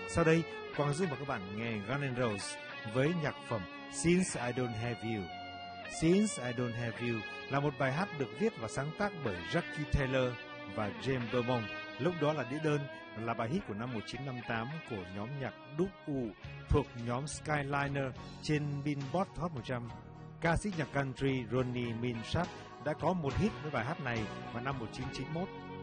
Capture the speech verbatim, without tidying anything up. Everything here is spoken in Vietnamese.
Sau đây, Quang Dũng và các bạn nghe Guns N' Roses với nhạc phẩm Since I Don't Have You. Since I Don't Have You là một bài hát được viết và sáng tác bởi Jackie Taylor và James Beaumont. Lúc đó là đĩa đơn, là bài hit của năm một nghìn chín trăm năm mươi tám của nhóm nhạc đúc U thuộc nhóm Skyliner trên Billboard Hot một trăm. Ca sĩ nhạc country Ronnie Milsap đã có một hit với bài hát này vào năm một nghìn chín trăm chín mươi mốt.